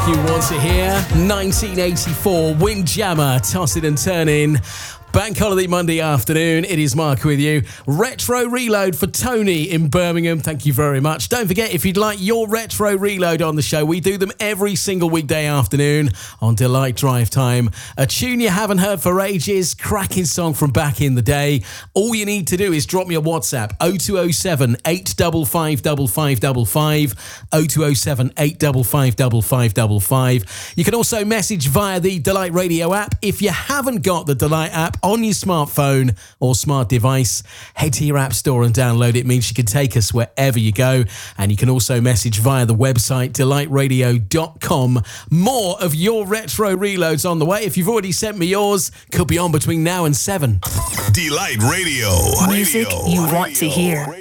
You want to hear 1984 Windjammer, tossing and turning. Bank holiday Monday afternoon. It is Mark with you. Retro Reload for Tony in Birmingham. Thank you very much. Don't forget, if you'd like your Retro Reload on the show, we do them every single weekday afternoon on Delight Drive Time. A tune you haven't heard for ages, cracking song from back in the day. All you need to do is drop me a WhatsApp, 0207 855 5555, 0207 855 5555. You can also message via the Delight Radio app. If you haven't got the Delight app on your smartphone or smart device, head to your app store and download it. It means you can take us wherever you go. And you can also message via the website delightradio.com. More of your Retro Reloads on the way. If you've already sent me yours, could be on between now and 7. Delight Radio. Music you want to hear.